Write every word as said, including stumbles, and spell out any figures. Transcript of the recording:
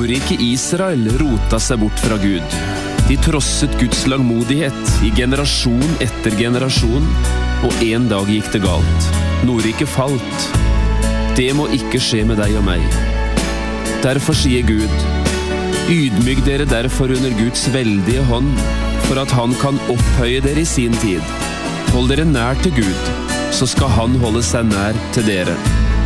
Nordriket Israel rota seg bort fra Gud. De trosset Guds langmodighet i generasjon etter generasjon, og en dag gikk det galt. Nordriket falt. Det må ikke skje med deg og meg. Derfor sier Gud, ydmyk dere derfor under Guds veldige hånd, for at han kan opphøye dere i sin tid. Hold dere nær til Gud, så skal han holde seg nær til dere.